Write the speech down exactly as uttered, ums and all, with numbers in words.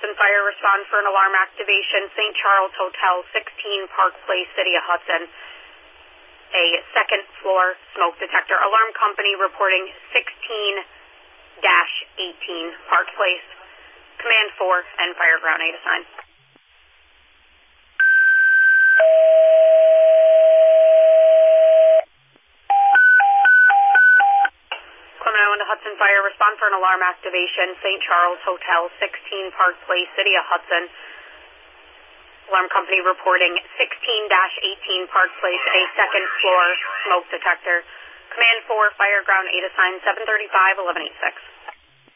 Hudson Fire respond for an alarm activation, Saint Charles Hotel, sixteen Park Place, City of Hudson. A second floor smoke detector. Alarm company reporting sixteen dash eighteen Park Place. Command four and fire ground eight assigned. Clement Hudson Fire respond for an alarm activation, Saint Charles Hotel, sixteen Park Place, City of Hudson. Alarm company reporting sixteen dash eighteen Park Place, a second floor smoke detector. Command four, fire ground eight assigned, seven thirty-five, eleven eighty-six.